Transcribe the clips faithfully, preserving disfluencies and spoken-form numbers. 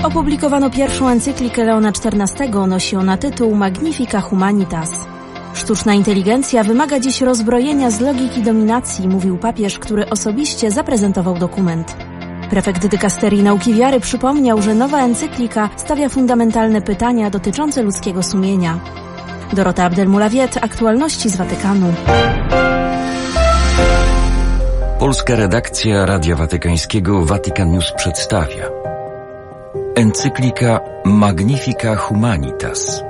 Opublikowano pierwszą encyklikę Leona czternastego, nosi ona tytuł Magnifica Humanitas. Sztuczna inteligencja wymaga dziś rozbrojenia z logiki dominacji, mówił papież, który osobiście zaprezentował dokument. Prefekt dykasterii nauki wiary przypomniał, że nowa encyklika stawia fundamentalne pytania dotyczące ludzkiego sumienia. Dorota Abdelmoulawiet, aktualności z Watykanu. Polska redakcja Radia Watykańskiego Vatican News przedstawia encyklika Magnifica Humanitas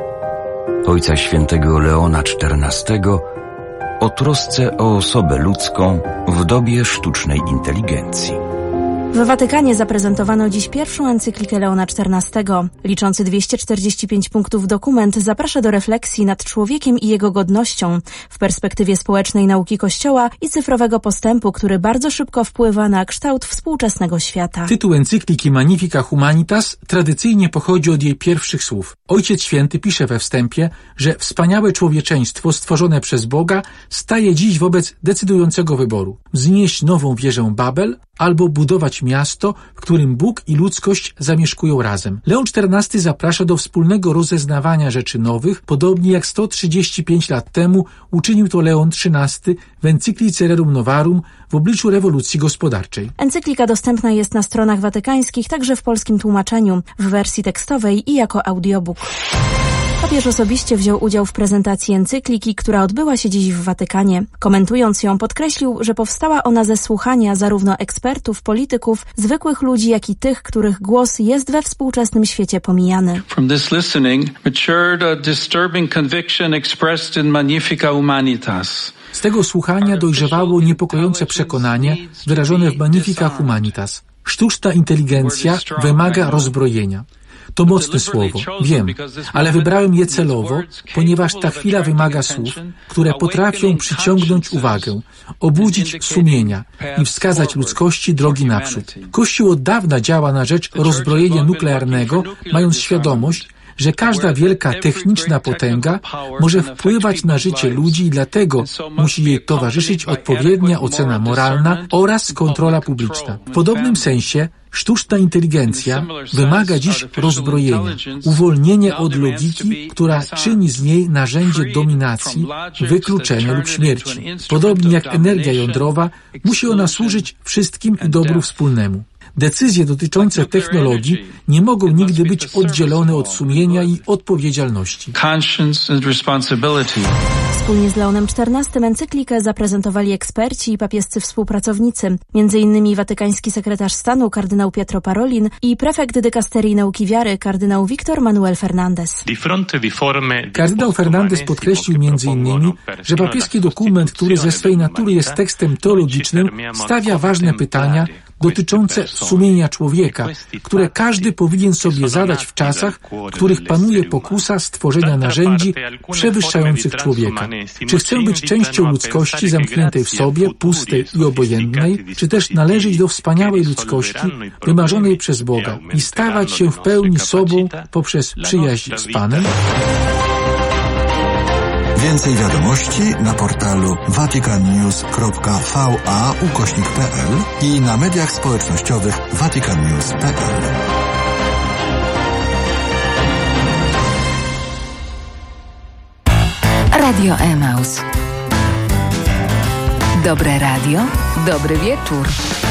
Ojca Świętego Leona czternastego o trosce o osobę ludzką w dobie sztucznej inteligencji. W Watykanie zaprezentowano dziś pierwszą encyklikę Leona czternastego. Liczący dwieście czterdzieści pięć punktów dokument zaprasza do refleksji nad człowiekiem i jego godnością w perspektywie społecznej nauki Kościoła i cyfrowego postępu, który bardzo szybko wpływa na kształt współczesnego świata. Tytuł encykliki Magnifica Humanitas tradycyjnie pochodzi od jej pierwszych słów. Ojciec Święty pisze we wstępie, że wspaniałe człowieczeństwo stworzone przez Boga staje dziś wobec decydującego wyboru. Wznieść nową wieżę Babel albo budować miasto, w którym Bóg i ludzkość zamieszkują razem. Leon czternasty zaprasza do wspólnego rozeznawania rzeczy nowych, podobnie jak sto trzydzieści pięć lat temu uczynił to Leon trzynasty w encyklice Rerum Novarum w obliczu rewolucji gospodarczej. Encyklika dostępna jest na stronach watykańskich, także w polskim tłumaczeniu, w wersji tekstowej i jako audiobook. Papież osobiście wziął udział w prezentacji encykliki, która odbyła się dziś w Watykanie. Komentując ją, podkreślił, że powstała ona ze słuchania zarówno ekspertów, polityków, zwykłych ludzi, jak i tych, których głos jest we współczesnym świecie pomijany. From this listening matured a disturbing conviction expressed in Magnifica Humanitas. Z tego słuchania dojrzewało niepokojące przekonanie wyrażone w Magnifica Humanitas. Sztuczna inteligencja wymaga rozbrojenia. To mocne słowo, wiem, ale wybrałem je celowo, ponieważ ta chwila wymaga słów, które potrafią przyciągnąć uwagę, obudzić sumienia i wskazać ludzkości drogi naprzód. Kościół od dawna działa na rzecz rozbrojenia nuklearnego, mając świadomość, że każda wielka techniczna potęga może wpływać na życie ludzi i dlatego musi jej towarzyszyć odpowiednia ocena moralna oraz kontrola publiczna. W podobnym sensie sztuczna inteligencja wymaga dziś rozbrojenia, uwolnienia od logiki, która czyni z niej narzędzie dominacji, wykluczenia lub śmierci. Podobnie jak energia jądrowa, musi ona służyć wszystkim i dobru wspólnemu. Decyzje dotyczące technologii nie mogą nigdy być oddzielone od sumienia i odpowiedzialności. Wspólnie z Leonem czternastym encyklikę zaprezentowali eksperci i papiescy współpracownicy, między innymi watykański sekretarz stanu kardynał Pietro Parolin i prefekt dykasterii nauki wiary kardynał Victor Manuel Fernandez. Kardynał Fernandez podkreślił między innymi, że papieski dokument, który ze swej natury jest tekstem teologicznym, stawia ważne pytania dotyczące sumienia człowieka, które każdy powinien sobie zadać w czasach, w których panuje pokusa stworzenia narzędzi przewyższających człowieka. Czy chcę być częścią ludzkości zamkniętej w sobie, pustej i obojętnej, czy też należeć do wspaniałej ludzkości wymarzonej przez Boga i stawać się w pełni sobą poprzez przyjaźń z Panem? Więcej wiadomości na portalu vaticannews kropka va ukośnik pl i na mediach społecznościowych vaticannews kropka pl. Radio Emaus. Dobre radio, dobry wieczór.